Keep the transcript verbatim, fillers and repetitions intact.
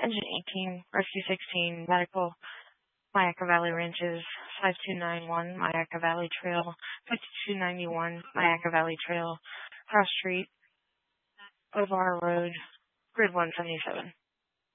Engine eighteen, Rescue sixteen, Medical, Myakka Valley Ranches, five two nine one, Myakka Valley Trail, fifty-two ninety-one, Myakka Valley Trail, Cross Street, Ovar Road, Grid one seventy-seven.